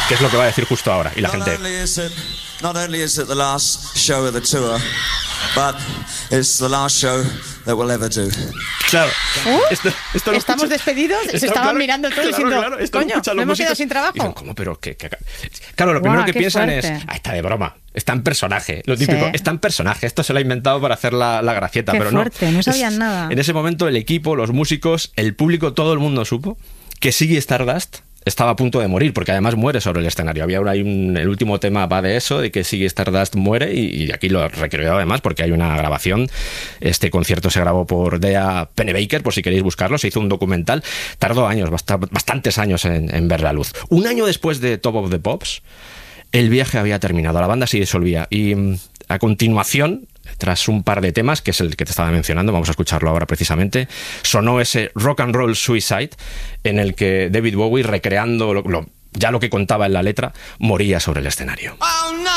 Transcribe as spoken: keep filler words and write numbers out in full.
que es lo que va a decir justo ahora. Y la Not gente... only is it, not only is it the last show of the tour, but it's the last show that we'll ever do. Claro. Uh, esto, esto lo ¿Estamos escucha- despedidos? Se Esto, estaban claro, mirando todos claro, diciendo, claro, esto lo coño, escuchan ¿me los hemos quedado músicos sin trabajo? y dicen, ¿cómo? Pero qué, qué- Claro, lo Guau, primero que qué piensan fuerte. es, ah, está de broma, está en personaje. Lo típico, Sí. está en personaje. Esto se lo ha inventado para hacer la, la gracieta, Qué pero fuerte, no. no sabían Es- nada. En ese momento el equipo, los músicos, el público, todo el mundo supo que Ziggy Stardust estaba a punto de morir, porque además muere sobre el escenario. Había un, hay un, el último tema va de eso, de que Ziggy Stardust muere, y, y aquí lo recreó además, porque hay una grabación. Este concierto se grabó por Dea Pennebaker, por si queréis buscarlo. Se hizo un documental. Tardó años, bast- bastantes años en, en ver la luz. Un año después de Top of the Pops, el viaje había terminado, la banda se disolvía, y mm, a continuación, tras un par de temas, que es el que te estaba mencionando, vamos a escucharlo ahora precisamente, sonó ese Rock and Roll Suicide, en el que David Bowie, recreando lo- lo- ya lo que contaba en la letra, moría sobre el escenario. Oh no!